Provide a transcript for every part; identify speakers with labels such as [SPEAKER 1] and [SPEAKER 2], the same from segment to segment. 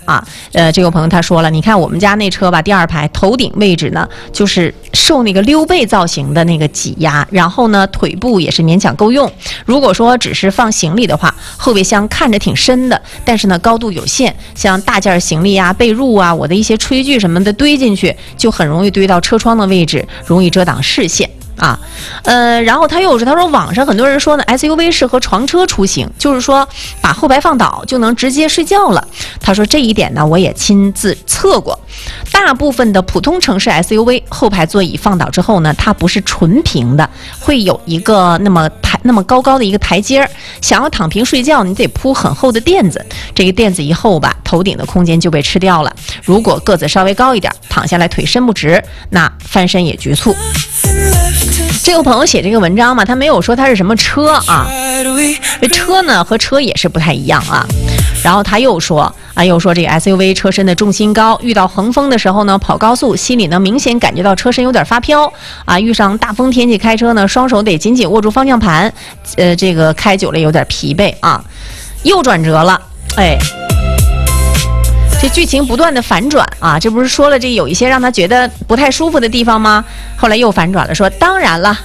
[SPEAKER 1] 啊。这个朋友他说了，你看我们家那车吧，第二排头顶位置呢，就是受那个溜背造型的那个挤压，然后呢腿部也是勉强够用。如果说只是放行李的话，后备箱看着挺深的，但是呢高度有限，像大件行李啊、被褥啊、我的一些炊具什么的堆进去，就很容易堆到车窗的位置，容易遮挡视线。啊，然后他说网上很多人说呢 ，SUV 适合床车出行，就是说把后排放倒就能直接睡觉了。他说这一点呢，我也亲自测过。大部分的普通城市 SUV 后排座椅放倒之后呢，它不是纯平的，会有一个那么高的一个台阶。想要躺平睡觉，你得铺很厚的垫子，这个垫子一厚吧，头顶的空间就被吃掉了。如果个子稍微高一点，躺下来腿伸不直，那翻身也局促。这个朋友写这个文章嘛，他没有说他是什么车啊，这车呢和车也是不太一样啊。然后他又说这个 SUV 车身的重心高，遇到横风的时候呢，跑高速心里呢明显感觉到车身有点发飘啊。遇上大风天气开车呢，双手得紧紧握住方向盘，这个开久了有点疲惫啊。又转折了，哎。这剧情不断的反转啊，这不是说了这有一些让他觉得不太舒服的地方吗？后来又反转了，说当然了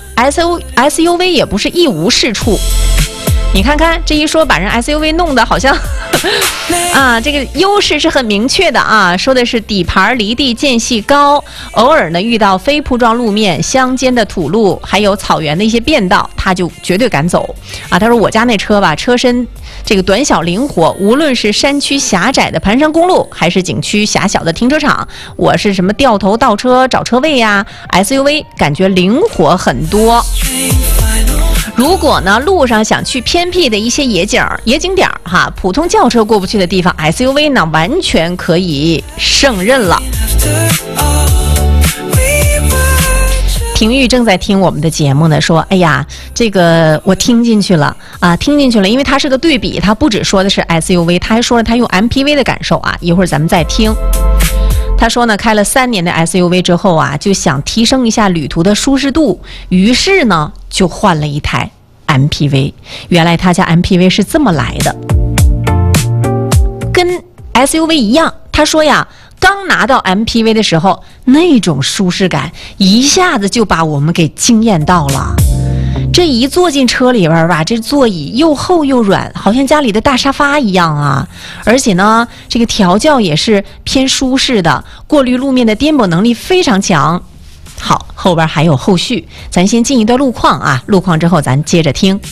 [SPEAKER 1] SUV 也不是一无是处。你看看这一说，把人 SUV 弄得好像啊，这个优势是很明确的啊，说的是底盘离地间隙高，偶尔呢遇到非铺装路面、乡间的土路，还有草原的一些便道，他就绝对敢走啊。他说我家那车吧，车身这个短小灵活，无论是山区狭窄的盘山公路，还是景区狭小的停车场，我是什么掉头倒车找车位呀 ，SUV 感觉灵活很多。如果呢路上想去偏僻的一些野景点哈，普通轿车过不去的地方 ，SUV 呢完全可以胜任了。廷玉正在听我们的节目呢，说：“哎呀，这个我听进去了啊，听进去了，因为它是个对比，它不只说的是 SUV， 他还说了他用 MPV 的感受啊。一会儿咱们再听。他说呢，开了3年的 SUV 之后啊，就想提升一下旅途的舒适度，于是呢就换了一台 MPV。原来他家 MPV 是这么来的，跟 SUV 一样。他说呀。”刚拿到 MPV 的时候，那种舒适感一下子就把我们给惊艳到了。这一坐进车里边吧，这座椅又厚又软，好像家里的大沙发一样啊。而且呢，这个调教也是偏舒适的，过滤路面的颠簸能力非常强。好，后边还有后续，咱先进一段路况啊，路况之后咱接着听。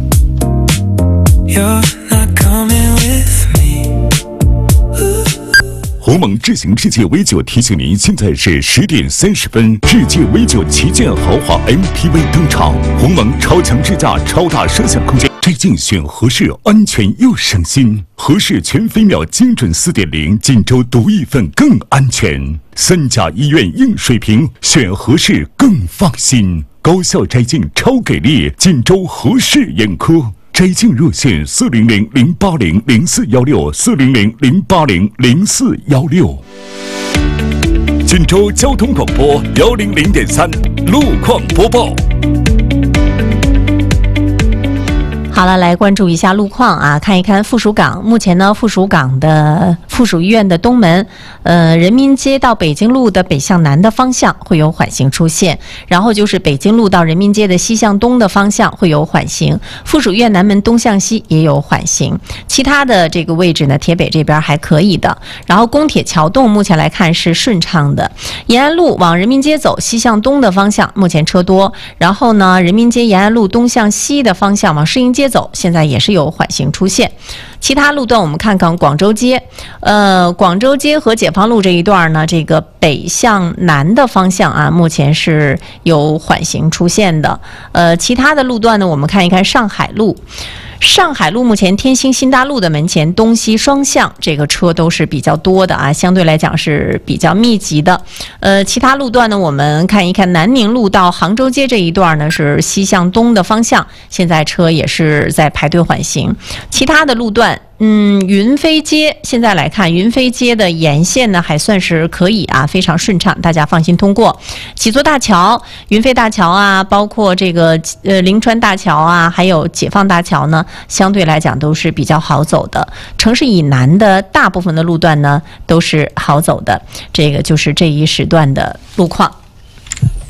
[SPEAKER 2] 鸿蒙智行世界 V9 提醒您，现在是10点30分，世界 V9 旗舰豪华 MPV 登场，鸿蒙超强智驾、超大摄像空间，摘境选合适，安全又省心。合适全飞秒精准4.0，锦州独一份更安全。3甲医院硬水平，选合适更放心。高效摘境超给力，锦州合适眼科。摘境热线400-080-0416，400-080-0416。锦州交通广播100.3路况播报。
[SPEAKER 1] 好了，来关注一下路况啊，看一看附属港。目前呢，附属港的附属医院的东门，人民街到北京路的北向南的方向会有缓行出现，然后就是北京路到人民街的西向东的方向会有缓行，附属医院南门东向西也有缓行。其他的这个位置呢，铁北这边还可以的。然后宫铁桥洞目前来看是顺畅的，延安路往人民街走西向东的方向目前车多，然后呢，人民街延安路东向西的方向往市营街走，现在也是有缓行出现。其他路段我们看看广州街，广州街和解放路这一段呢，这个北向南的方向啊，目前是有缓行出现的。其他的路段呢，我们看一看上海路。上海路目前天星新大路的门前东西双向，这个车都是比较多的啊，相对来讲是比较密集的。其他路段呢，我们看一看南宁路到杭州街这一段呢是西向东的方向，现在车也是在排队缓行。其他的路段， 云飞街现在来看，云飞街的沿线呢还算是可以啊，非常顺畅，大家放心通过。几座大桥，云飞大桥啊，包括这个灵川大桥啊，还有解放大桥呢，相对来讲都是比较好走的。城市以南的大部分的路段呢都是好走的，这个就是这一时段的路况。